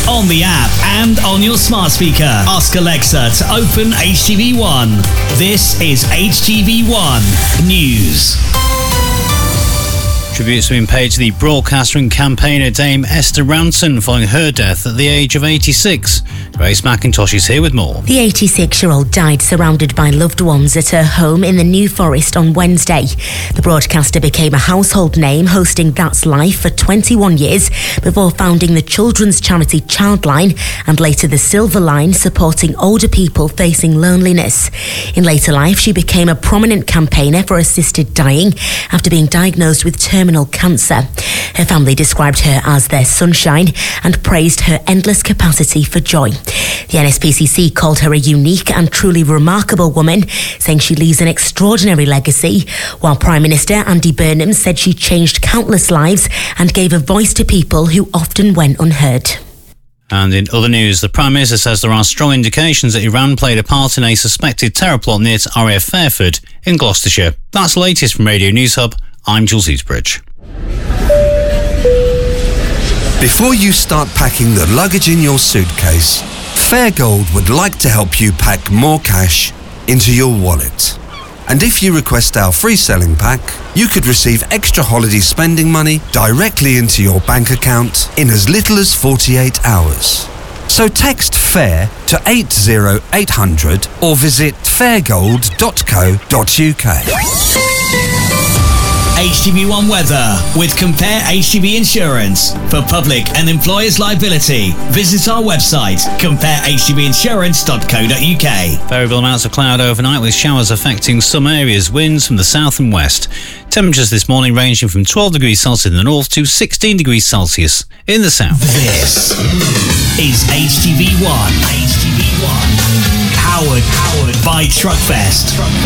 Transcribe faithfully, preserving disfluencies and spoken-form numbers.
on the app and on your smart speaker. Ask Alexa to open H T V one. This is H T V one News. Tributes have been paid to the broadcaster and campaigner Dame Esther Ranson following her death at the age of eighty-six. Grace McIntosh is here with more. The eighty-six-year-old died surrounded by loved ones at her home in the New Forest on Wednesday. The broadcaster became a household name, hosting That's Life for twenty-one years before founding the children's charity Childline and later the Silver Line, supporting older people facing loneliness. In later life, she became a prominent campaigner for assisted dying after being diagnosed with terminal cancer. Her family described her as their sunshine and praised her endless capacity for joy. The N S P C C called her a unique and truly remarkable woman, saying she leaves an extraordinary legacy, while Prime Minister Andy Burnham said she changed countless lives and gave a voice to people who often went unheard. And in other news, the Prime Minister says there are strong indications that Iran played a part in a suspected terror plot near to R A F Fairford in Gloucestershire. That's the latest from Radio News Hub. I'm Jules Eastbridge. Before you start packing the luggage in your suitcase, Fairgold would like to help you pack more cash into your wallet. And if you request our free selling pack, you could receive extra holiday spending money directly into your bank account in as little as forty-eight hours. So text FAIR to eight zero eight hundred or visit fairgold dot co dot uk. H T V one weather with Compare H T V Insurance. For public and employers' liability, visit our website compare h t v insurance dot co dot uk. Variable amounts of cloud overnight with showers affecting some areas, winds from the south and west. Temperatures this morning ranging from twelve degrees Celsius in the north to sixteen degrees Celsius in the south. This is H T V one. H T V one. Powered, powered by Truckfest.